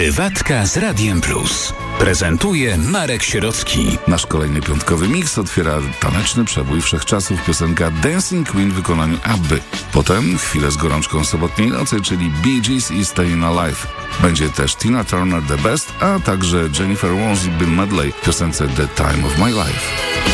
Prywatka z Radiem Plus. Prezentuje Marek Sierocki. Nasz kolejny piątkowy miks otwiera taneczny przebój wszechczasów piosenka Dancing Queen w wykonaniu Abby. Potem chwilę z gorączką sobotniej nocy, czyli Bee Gees i Stayin' Alive. Będzie też Tina Turner The Best, a także Jennifer Warnes i Bill Medley w piosence The Time of My Life.